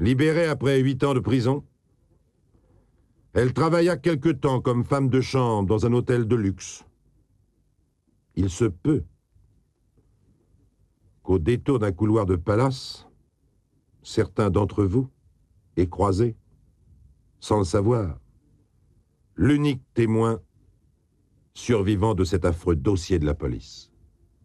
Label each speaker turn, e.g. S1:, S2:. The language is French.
S1: Libérée après 8 ans de prison, elle travailla quelque temps comme femme de chambre dans un hôtel de luxe. Il se peut qu'au détour d'un couloir de palace, certains d'entre vous aient croisé, sans le savoir, l'unique témoin survivant de cet affreux dossier de la police.